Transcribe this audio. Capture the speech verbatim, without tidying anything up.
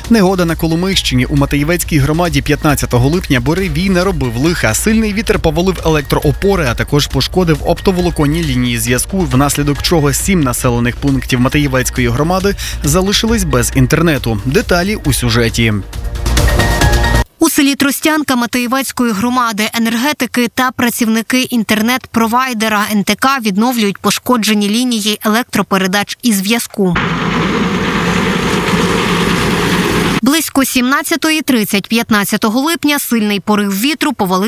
Негода на Коломийщині. У Матеєвецькій громаді п'ятнадцятого липня буревій наробив лиха. Сильний вітер повалив електроопори, а також пошкодив оптоволоконні лінії зв'язку, внаслідок чого сім населених пунктів Матеєвецької громади залишились без інтернету. Деталі у сюжеті. У селі Тростянка Матеєвецької громади енергетики та працівники інтернет-провайдера ен те ка відновлюють пошкоджені лінії електропередач і зв'язку. Близько сімнадцятої тридцять п'ятнадцятого липня сильний порив вітру повалив